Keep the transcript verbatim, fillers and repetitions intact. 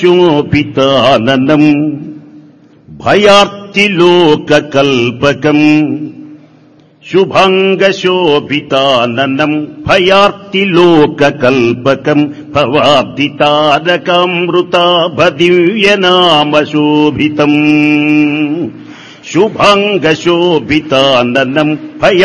శోభితాననం భయార్తిలోకకల్పకం శుభంగశోభితాననం భయార్తిలోకకల్పకం భవాబ్దితారకామృతాభదివ్యనామశోభితం శుభంగశోభితాననం భయ